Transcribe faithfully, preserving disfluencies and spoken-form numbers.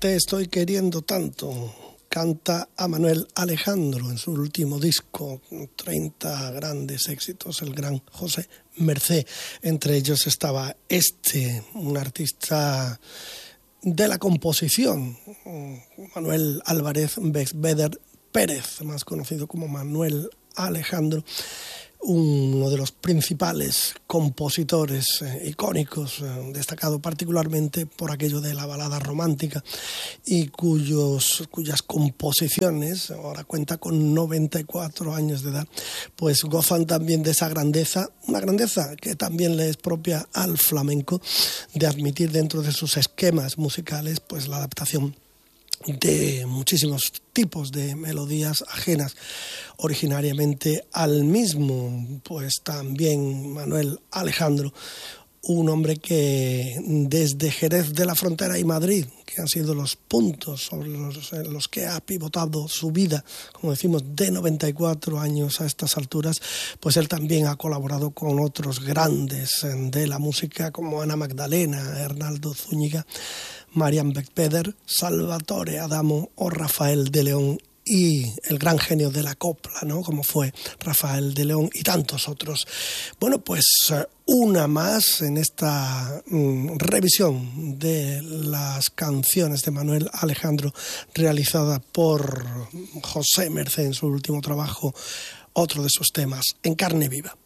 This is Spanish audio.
Te estoy queriendo tanto. Canta a Manuel Alejandro en su último disco, treinta grandes éxitos, el gran José Mercé. Entre ellos estaba este, un artista de la composición, Manuel Álvarez Beder Pérez, más conocido como Manuel Alejandro, uno de los principales compositores eh, icónicos, eh, destacado particularmente por aquello de la balada romántica y cuyos, cuyas composiciones, ahora cuenta con noventa y cuatro años de edad, pues gozan también de esa grandeza, una grandeza que también le es propia al flamenco, de admitir dentro de sus esquemas musicales pues la adaptación de muchísimos tipos de melodías ajenas originariamente al mismo. Pues también Manuel Alejandro, un hombre que desde Jerez de la Frontera y Madrid, que han sido los puntos sobre los, los que ha pivotado su vida, como decimos, de noventa y cuatro años a estas alturas, pues él también ha colaborado con otros grandes de la música como Ana Magdalena, Hernaldo Zúñiga, Marian Beckpeder, Salvatore Adamo o Rafael de León, y el gran genio de la copla, ¿no? Como fue Rafael de León y tantos otros. Bueno, pues una más en esta mm, revisión de las canciones de Manuel Alejandro realizada por José Mercé en su último trabajo, otro de sus temas, En carne viva.